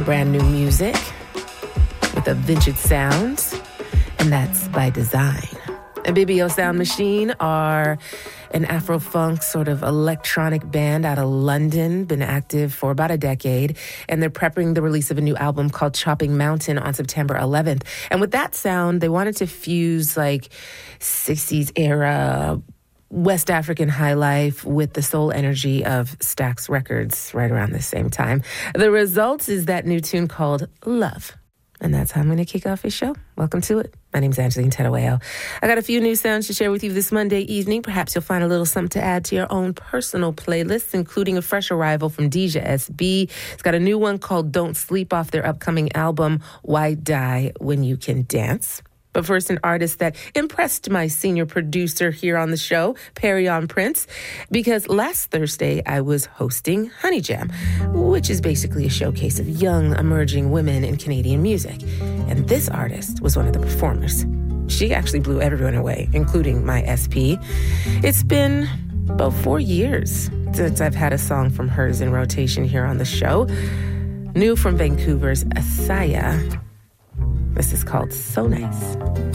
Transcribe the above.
brand new music with a vintage sound, and that's by design. And BBO Sound Machine are an Afro-funk sort of electronic band out of London, been active for about a decade, and they're prepping the release of a new album called Chopping Mountain on September 11th. And with that sound, they wanted to fuse like 60s era West African high life with the soul energy of Stax Records right around the same time. The result is that new tune called Love. And that's how I'm going to kick off his show. Welcome to it. My name's Angeline Tedaweo. I got a few new sounds to share with you this Monday evening. Perhaps you'll find a little something to add to your own personal playlists, including a fresh arrival from Deja SB. It's got a new one called Don't Sleep off their upcoming album, Why Die When You Can Dance. But first, an artist that impressed my senior producer here on the show, Perrion Prince, because last Thursday I was hosting Honey Jam, which is basically a showcase of young, emerging women in Canadian music. And this artist was one of the performers. She actually blew everyone away, including my SP. It's been about 4 years since I've had a song from hers in rotation here on the show. New from Vancouver's Asaya. This is called So Nice.